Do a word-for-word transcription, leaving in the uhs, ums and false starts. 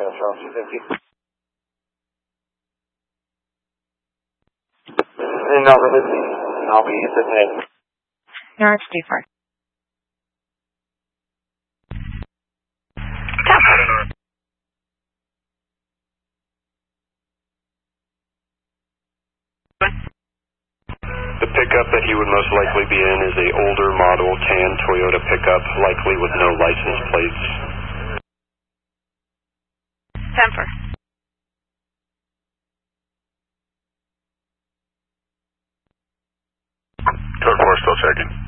Charles two fifty. And not really, I'll be submitted. No, it's too far. The pickup that he would most likely be in is a older model tan Toyota pickup, likely with no license plates. Temper. Code four, still checking.